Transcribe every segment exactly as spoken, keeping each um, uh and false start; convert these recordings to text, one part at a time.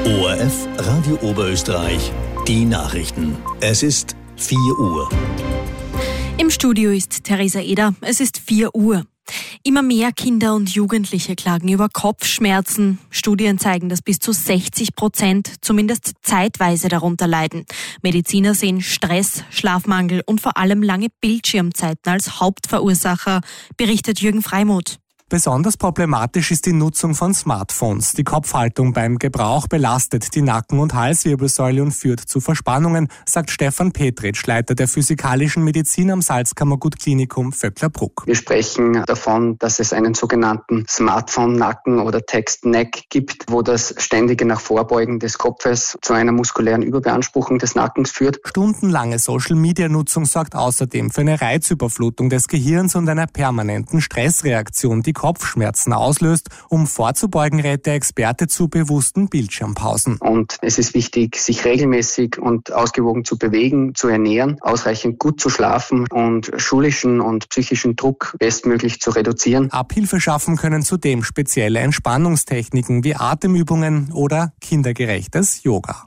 O R F Radio Oberösterreich, die Nachrichten. Es ist vier Uhr. Im Studio ist Theresa Eder. Es ist vier Uhr. Immer mehr Kinder und Jugendliche klagen über Kopfschmerzen. Studien zeigen, dass bis zu sechzig Prozent zumindest zeitweise darunter leiden. Mediziner sehen Stress, Schlafmangel und vor allem lange Bildschirmzeiten als Hauptverursacher, berichtet Jürgen Freimuth. Besonders problematisch ist die Nutzung von Smartphones. Die Kopfhaltung beim Gebrauch belastet die Nacken- und Halswirbelsäule und führt zu Verspannungen, sagt Stefan Petritsch, Leiter der physikalischen Medizin am Salzkammergut-Klinikum Vöcklerbruck. Wir sprechen davon, dass es einen sogenannten Smartphone-Nacken oder Text-Neck gibt, wo das ständige Nachvorbeugen des Kopfes zu einer muskulären Überbeanspruchung des Nackens führt. Stundenlange Social-Media-Nutzung sorgt außerdem für eine Reizüberflutung des Gehirns und einer permanenten Stressreaktion, die Kopfschmerzen auslöst. Um vorzubeugen, rät der Experte zu bewussten Bildschirmpausen. Und es ist wichtig, sich regelmäßig und ausgewogen zu bewegen, zu ernähren, ausreichend gut zu schlafen und schulischen und psychischen Druck bestmöglich zu reduzieren. Abhilfe schaffen können zudem spezielle Entspannungstechniken wie Atemübungen oder kindergerechtes Yoga.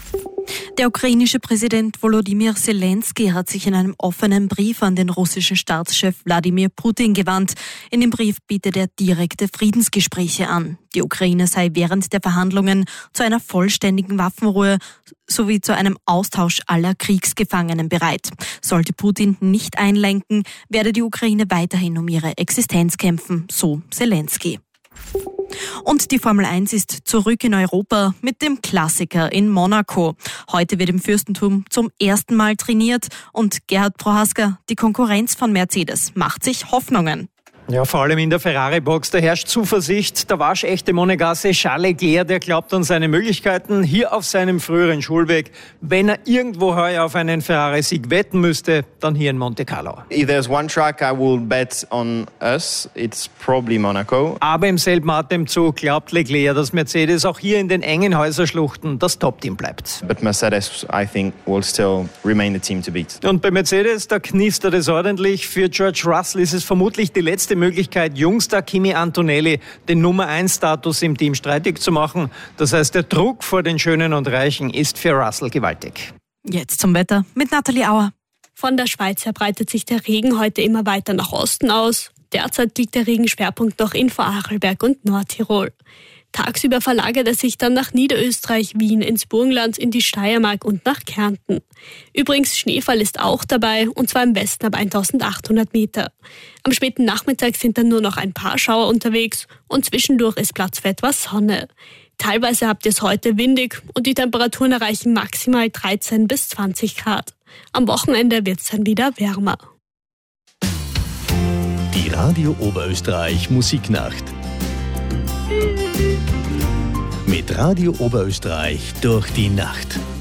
Der ukrainische Präsident Volodymyr Zelensky hat sich in einem offenen Brief an den russischen Staatschef Wladimir Putin gewandt. In dem Brief bietet er direkte Friedensgespräche an. Die Ukraine sei während der Verhandlungen zu einer vollständigen Waffenruhe sowie zu einem Austausch aller Kriegsgefangenen bereit. Sollte Putin nicht einlenken, werde die Ukraine weiterhin um ihre Existenz kämpfen, so Zelensky. Und die Formel eins ist zurück in Europa mit dem Klassiker in Monaco. Heute wird im Fürstentum zum ersten Mal trainiert und Gerhard Prohaska, die Konkurrenz von Mercedes, macht sich Hoffnungen. Ja, vor allem in der Ferrari-Box, da herrscht Zuversicht. Der waschechte Monegasse Charles Leclerc, der glaubt an seine Möglichkeiten hier auf seinem früheren Schulweg. Wenn er irgendwo heuer auf einen Ferrari-Sieg wetten müsste, dann hier in Monte Carlo. If there's one track I will bet on us, it's probably Monaco. Aber im selben Atemzug glaubt Leclerc, dass Mercedes auch hier in den engen Häuserschluchten das Top-Team bleibt. But Mercedes, I think, will still remain the team to beat. Und bei Mercedes, da knistert es ordentlich. Für George Russell ist es vermutlich die letzte Möglichkeit, Jungstar Kimi Antonelli den Nummer eins Status im Team streitig zu machen. Das heißt, der Druck vor den Schönen und Reichen ist für Russell gewaltig. Jetzt zum Wetter mit Nathalie Auer. Von der Schweiz her breitet sich der Regen heute immer weiter nach Osten aus. Derzeit liegt der Regenschwerpunkt noch in Vorarlberg und Nordtirol. Tagsüber verlagert er sich dann nach Niederösterreich, Wien, ins Burgenland, in die Steiermark und nach Kärnten. Übrigens, Schneefall ist auch dabei, und zwar im Westen ab eintausendachthundert Meter. Am späten Nachmittag sind dann nur noch ein paar Schauer unterwegs und zwischendurch ist Platz für etwas Sonne. Teilweise habt ihr es heute windig und die Temperaturen erreichen maximal dreizehn bis zwanzig Grad. Am Wochenende wird es dann wieder wärmer. Die Radio Oberösterreich Musiknacht. Mit Radio Oberösterreich durch die Nacht.